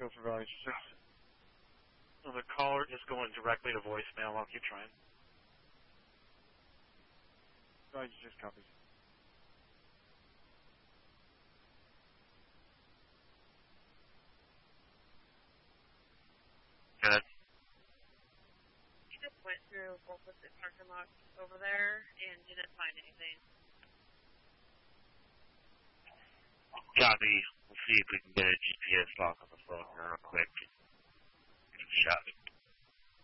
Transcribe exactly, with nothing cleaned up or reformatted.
Go for value six. Well, the caller is going directly to voicemail. I'll keep trying. Value six copies. Good. He just went through both of the parking lots over there and didn't find anything. Copy. We'll see if we can get a G P S lock on the phone real quick. Get a shot.